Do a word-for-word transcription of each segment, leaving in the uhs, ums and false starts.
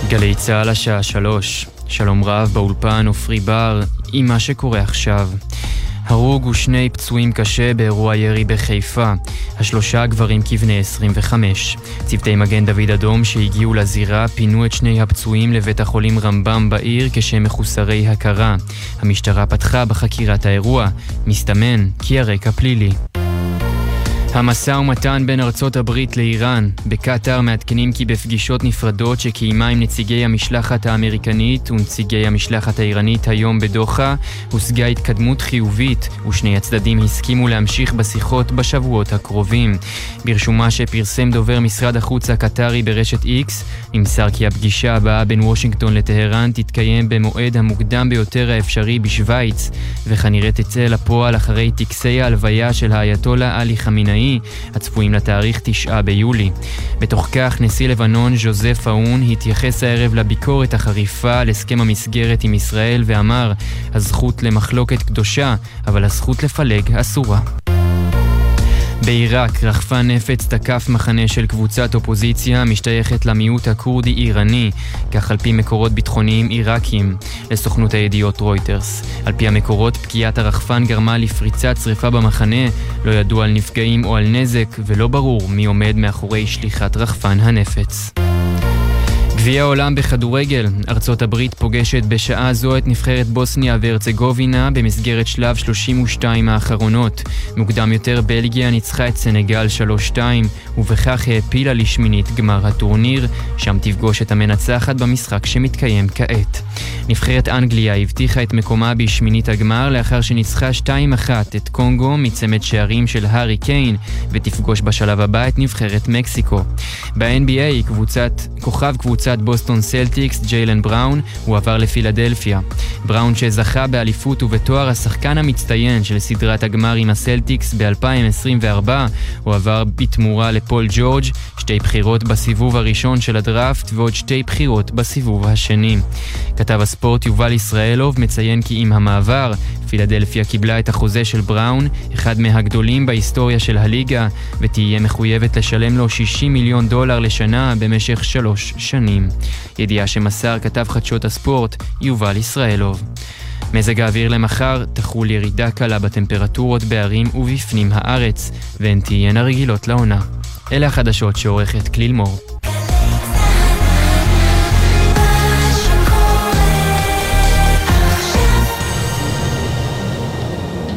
גלי צהל השעה שלוש. שלום רב באולפן אופרי בר עם מה שקורה עכשיו. הרוג ושני פצועים קשה באירוע ירי בחיפה. השלושה גברים כבני עשרים וחמש. צוותי מגן דוד אדום שהגיעו לזירה פינו את שני הפצועים לבית החולים רמב"ם בעיר כשהם מחוסרי הכרה. המשטרה פתחה בחקירת האירוע. מסתמן כי הרקע פלילי. המשא ומתן בין ארצות הברית לאיראן. בקטר מעדכנים כי בפגישות נפרדות שקיימה עם נציגי המשלחת האמריקנית ונציגי המשלחת האיראנית היום בדוחה, הושגה התקדמות חיובית, ושני הצדדים הסכימו להמשיך בשיחות בשבועות הקרובים. ברשומה שפרסם דובר משרד החוץ הקטרי ברשת איקס, נמסר כי הפגישה הבאה בין וושינגטון לטהרן תתקיים במועד המוקדם ביותר האפשרי בשוויץ, וכנראה תצא לפועל אחרי טקסי ההלוויה של האייתולה עלי חמינאי, הצפויים לתאריך תשעה ביולי. בתוך כך, נשיא לבנון ז'וזף אאון התייחס הערב לביקורת החריפה על הסכם המסגרת עם ישראל ואמר, הזכות למחלוקת קדושה, אבל הזכות לפלג אסורה. בעיראק, רחפן נפץ תקף מחנה של קבוצת אופוזיציה משתייכת למיעוט הקורדי-איראני, כך על פי מקורות ביטחוניים עיראקים, לסוכנות הידיעות רויטרס. על פי המקורות, פגיעת הרחפן גרמה לפריצת שריפה במחנה, לא ידוע על נפגעים או על נזק, ולא ברור מי עומד מאחורי שליחת רחפן הנפץ. גביע העולם בכדורגל. ארצות הברית פוגשת בשעה זו את נבחרת בוסניה והרצגובינה במסגרת שלב שלושים ושתיים האחרונות. מוקדם יותר בלגיה ניצחה את סנגל שלוש שתיים, ובכך העפילה לשמינית גמר הטורניר, שם תפגוש את המנצחת במשחק שמתקיים כעת. נבחרת אנגליה הבטיחה את מקומה בשמינית הגמר לאחר שניצחה שתיים אחת את קונגו מצמד שערים של הארי קיין, ותפגוש בשלב הבא את נבחרת מקסיקו. ב-אן בי איי קבוצת, כוכב קבוצת בוסטון סלטיקס, ג'יילן בראון, הוא עבר לפילדלפיה. בראון שזכה באליפות ובתואר השחקן המצטיין של סדרת הגמר עם הסלטיקס ב-אלפיים עשרים וארבע, הוא עבר בתמורה לפול ג'ורג', שתי בחירות בסיבוב הראשון של הדראפט ועוד שתי בחירות בסיבוב השני. כתב הספורט יובל ישראלוב מציין כי עם המעבר, פילדלפיה קיבלה את החוזה של בראון, אחד מהגדולים בהיסטוריה של הליגה, ותהיה מחויבת לשלם לו שישים מיליון דולר לשנה במשך שלוש שנים. ידיעה שמסר כתב חדשות הספורט יובל ישראלוב. מזג האוויר למחר תחול ירידה קלה בטמפרטורות בערים ובפנים הארץ, והן תהיינה רגילות לעונה. אלה החדשות שעורכת כליל מור.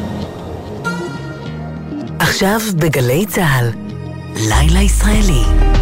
עכשיו בגלי צהל, לילה ישראלי.